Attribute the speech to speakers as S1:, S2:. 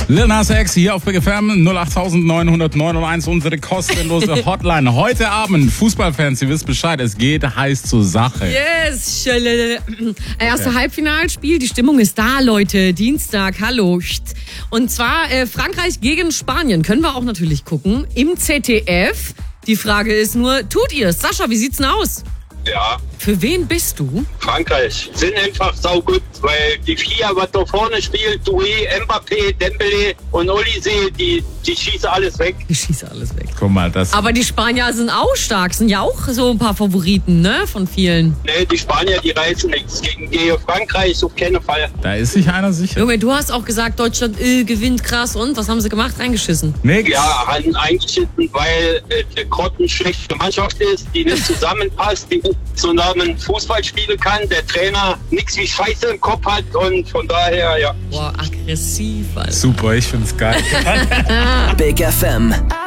S1: Lil Nas X hier auf Big FM 08901, unsere kostenlose Hotline. Heute Abend, Fußballfans, ihr wisst Bescheid, es geht heiß zur Sache.
S2: Yes! Erste Halbfinalspiel, die Stimmung ist da, Leute. Dienstag, hallo. Und zwar Frankreich gegen Spanien. Können wir auch natürlich gucken. Im ZDF. Die Frage ist nur, tut ihr es? Sascha, wie sieht's denn aus?
S3: Ja,
S2: Für wen bist du?
S3: Frankreich sind einfach saugut, weil die vier, was da vorne spielt, Doué, Mbappé, Dembélé und Olise, die schießen alles weg.
S2: Ich schieße alles weg.
S1: Guck mal, das...
S2: Aber die Spanier sind auch stark, sind ja auch so ein paar Favoriten, ne, von vielen.
S3: Nee, die Spanier, die reißen nichts. Gegen Frankreich auf keinen Fall.
S1: Da ist sich einer sicher.
S2: Junge, du hast auch gesagt, Deutschland gewinnt krass und was haben sie gemacht? Reingeschissen.
S1: Nix.
S3: Ja, haben eingeschissen, weil der Grotten schlechte Mannschaft ist, die nicht zusammenpasst, die nicht zusammen Fußball spielen kann, der Trainer nichts wie Scheiße im Kopf hat und von daher, ja.
S2: Boah, aggressiv, Alter.
S1: Super, ich find's geil.
S4: Big FM.